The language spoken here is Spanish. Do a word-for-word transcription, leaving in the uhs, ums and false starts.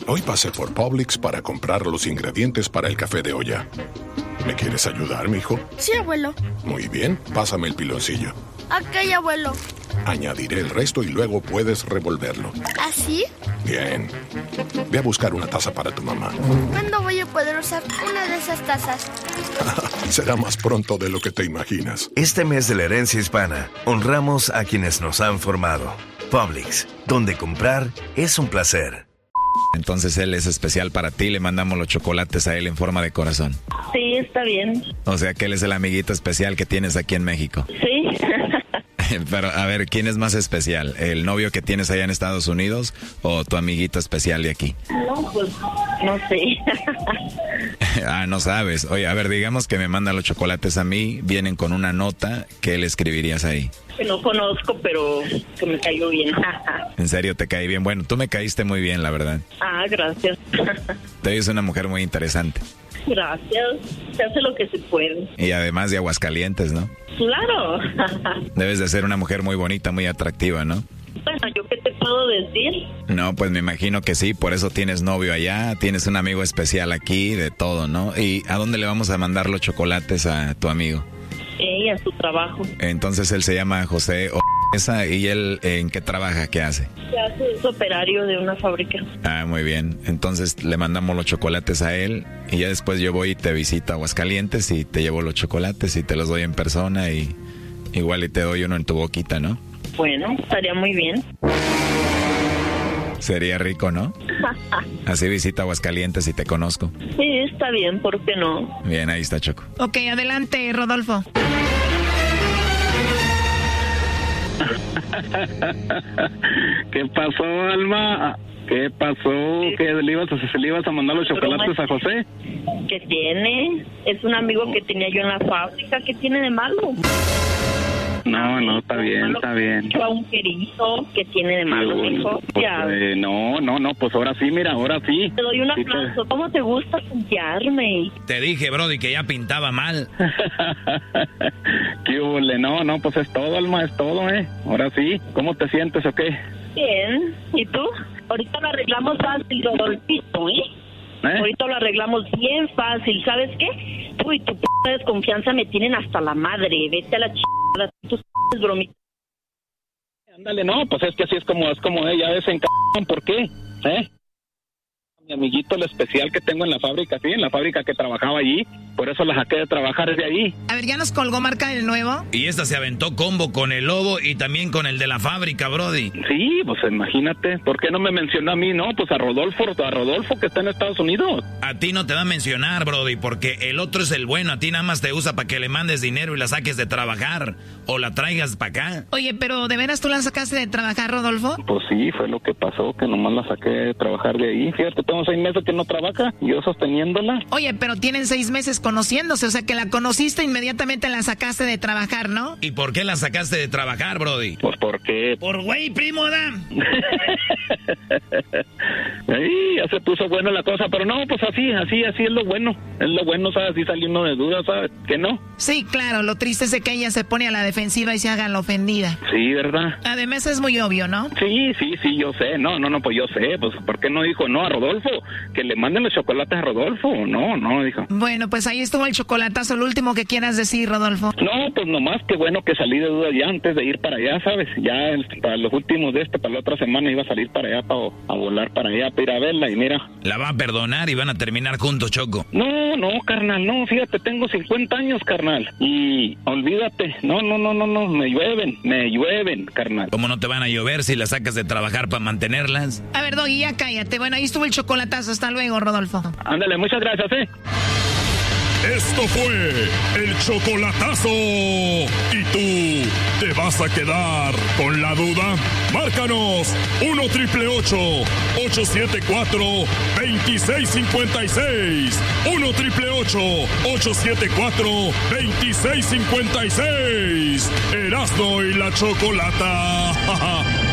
Hoy pasé por Publix para comprar los ingredientes para el café de olla. ¿Me quieres ayudar, mijo? Sí, abuelo. Muy bien, pásame el piloncillo. Ok, abuelo. Añadiré el resto y luego puedes revolverlo. ¿Así? Bien. Ve a buscar una taza para tu mamá. ¿Cuándo voy a poder usar una de esas tazas? Será más pronto de lo que te imaginas. Este mes de la herencia hispana, honramos a quienes nos han formado. Publix, donde comprar es un placer. Entonces él es especial para ti, le mandamos los chocolates a él en forma de corazón. Sí, está bien. O sea que él es el amiguito especial que tienes aquí en México. Sí. Pero a ver, ¿quién es más especial? ¿El novio que tienes allá en Estados Unidos o tu amiguito especial de aquí? No, pues no sé. Ah, no sabes. Oye, a ver, digamos que me manda los chocolates a mí, vienen con una nota, ¿qué le escribirías ahí? Que no conozco, pero que me cayó bien. ¿En serio te caí bien? Bueno, tú me caíste muy bien, la verdad. Ah, gracias. Te oyes una mujer muy interesante. Gracias. Se hace lo que se puede. Y además de Aguascalientes, ¿no? Claro. Debes de ser una mujer muy bonita, muy atractiva, ¿no? Bueno, ¿yo qué te puedo decir? No, pues me imagino que sí, por eso tienes novio allá, tienes un amigo especial aquí, de todo, ¿no? ¿Y a dónde le vamos a mandar los chocolates a tu amigo? Sí, a su trabajo. Entonces él se llama José O... ¿Y él en qué trabaja? ¿Qué hace? Se hace, es operario de una fábrica. Ah, muy bien. Entonces le mandamos los chocolates a él y ya después yo voy y te visito a Aguascalientes y te llevo los chocolates y te los doy en persona y igual y te doy uno en tu boquita, ¿no? Bueno, estaría muy bien. Sería rico, ¿no? Así visita Aguascalientes y te conozco. Sí, está bien, ¿por qué no? Bien, ahí está Choco. Ok, adelante, Rodolfo. ¿Qué pasó, Alma? ¿Qué pasó? ¿Qué le ibas a, se le ibas a mandar los chocolates a José? ¿Qué tiene? Es un amigo que tenía yo en la fábrica. ¿Qué tiene de malo? No, no, está bien, está bien. Yo a un querido, ¿qué tiene de malo, hijo? Pues, eh, no, no, no, pues ahora sí, mira, ahora sí. Te doy un sí aplauso. te... ¿Cómo te gusta puntearme? Te dije, Brody, que ya pintaba mal. ¿Qué hubo? No, no, pues es todo, Alma, es todo, ¿eh? Ahora sí. ¿Cómo te sientes o qué? Bien. ¿Y tú? Ahorita lo arreglamos fácil, Rodolfito, ¿eh? ¿Eh? Ahorita lo arreglamos bien fácil. ¿Sabes qué? Tú y tu p*** desconfianza me tienen hasta la madre. Vete a la ch... tus p*** bromitas. Ándale, no, pues es que así es como, es como ella es en c***. ¿Por qué? ¿Eh? Mi amiguito, el especial que tengo en la fábrica, sí, en la fábrica que trabajaba allí, por eso la saqué de trabajar desde ahí. A ver, ¿ya nos colgó marca del nuevo? Y esta se aventó combo con el lobo y también con el de la fábrica, Brody. Sí, pues imagínate, ¿por qué no me mencionó a mí? No, pues a Rodolfo, a Rodolfo que está en Estados Unidos. A ti no te va a mencionar, Brody, porque el otro es el bueno, a ti nada más te usa para que le mandes dinero y la saques de trabajar o la traigas para acá. Oye, pero ¿de veras tú la sacaste de trabajar, Rodolfo? Pues sí, fue lo que pasó, que nomás la saqué de trabajar de ahí. Fíjate, tengo seis meses que no trabaja, yo sosteniéndola. Oye, pero tienen seis meses conociéndose, o sea que la conociste inmediatamente la sacaste de trabajar, ¿no? ¿Y por qué la sacaste de trabajar, Brody? Pues porque... Por güey, primo, Dan. Ahí ya se puso buena la cosa, pero no, pues así, así, así es lo bueno. Es lo bueno, ¿sabes? Así salió uno de dudas, ¿sabes? ¿Que no? Sí, claro, lo triste es de que ella se pone a la defensiva y se haga la ofendida. Sí, ¿verdad? Además es muy obvio, ¿no? Sí, sí, sí, yo sé. No, no, no, pues yo sé. Pues, ¿por qué no dijo no a Rodolfo? Que le manden los chocolates a Rodolfo. No, no, dijo. Bueno, pues ahí estuvo el chocolatazo. Lo último que quieras decir, Rodolfo. No, pues nomás que bueno que salí de duda ya antes de ir para allá, ¿sabes? Ya para los últimos de este, para la otra semana iba a salir para allá, para, a volar para allá, para ir a verla y mira. La va a perdonar y van a terminar juntos, Choco. No, no, carnal, no, fíjate, tengo cincuenta años, carnal. Y olvídate, no, no, no, no, no, me llueven, me llueven, carnal. ¿Cómo no te van a llover si las sacas de trabajar para mantenerlas? A ver, Doggy, ya cállate. Bueno, ahí estuvo el chocolatazo. Hasta luego, Rodolfo. Ándale, muchas gracias, ¿eh? Esto fue el chocolatazo. ¿Y tú te vas a quedar con la duda? Márcanos uno triple ocho, ocho siete cuatro, dos seis cinco seis. uno triple ocho, ocho siete cuatro, dos seis cinco seis. Erasmo y la Chocolata.